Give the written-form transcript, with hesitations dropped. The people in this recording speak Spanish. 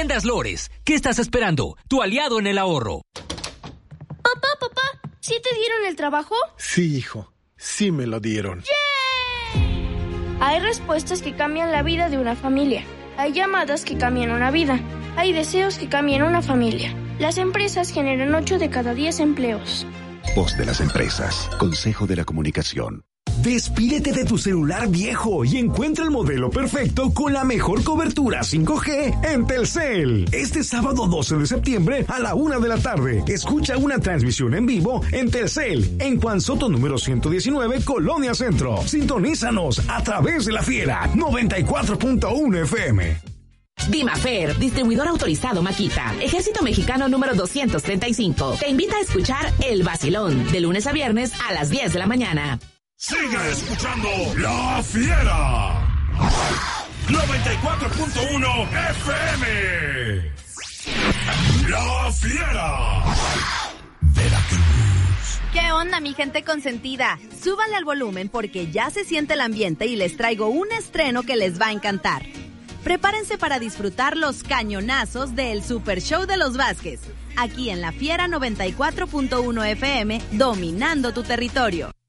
Tiendas Lores. ¿Qué estás esperando? Tu aliado en el ahorro. Papá, ¿sí te dieron el trabajo? Sí, hijo. Sí me lo dieron. ¡Yay! Hay respuestas que cambian la vida de una familia. Hay llamadas que cambian una vida. Hay deseos que cambian una familia. Las empresas generan 8 de cada 10 empleos. Voz de las empresas. Consejo de la Comunicación. Despídete de tu celular viejo y encuentra el modelo perfecto con la mejor cobertura 5G en Telcel. Este sábado 12 de septiembre a la 1 de la tarde, escucha una transmisión en vivo en Telcel, en Juan Soto número 119, Colonia Centro. Sintonízanos a través de la Fiera 94.1 FM. Dimafer, distribuidor autorizado Makita, Ejército Mexicano número 235. Te invita a escuchar El Vacilón, de lunes a viernes a las 10 de la mañana. Sigue escuchando La Fiera 94.1 FM. La Fiera. Veracruz. ¿Qué onda, mi gente consentida? Súbanle al volumen porque ya se siente el ambiente y les traigo un estreno que les va a encantar. Prepárense para disfrutar los cañonazos del Super Show de los Vázquez, aquí en La Fiera 94.1 FM, dominando tu territorio.